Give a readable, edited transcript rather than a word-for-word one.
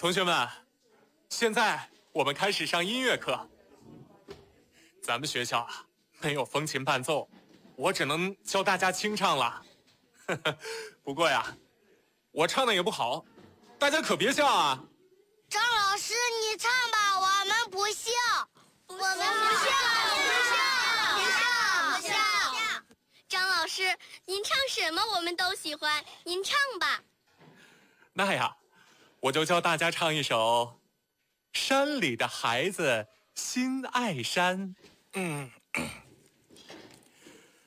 同学们，现在我们开始上音乐课。咱们学校啊，没有风琴伴奏，我只能教大家清唱了。不过呀，我唱的也不好，大家可别笑啊。 张老师，你唱吧，我们不笑。我们不笑。 张老师，您唱什么我们都喜欢，您唱吧。 那呀，我就教大家唱一首《山里的孩子心爱山》。